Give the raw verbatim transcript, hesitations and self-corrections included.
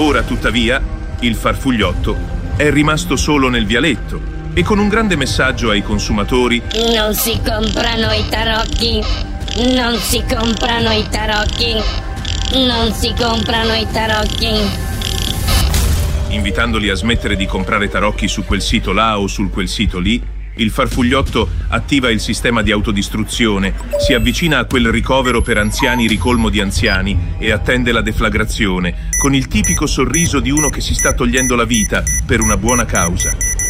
Ora, tuttavia, il farfugliotto è rimasto solo nel vialetto e con un grande messaggio ai consumatori: non si comprano i tarocchi, non si comprano i tarocchi, non si comprano i tarocchi. Invitandoli a smettere di comprare tarocchi su quel sito là o su quel sito lì, il farfugliotto attiva il sistema di autodistruzione, si avvicina a quel ricovero per anziani ricolmo di anziani e attende la deflagrazione, con il tipico sorriso di uno che si sta togliendo la vita per una buona causa.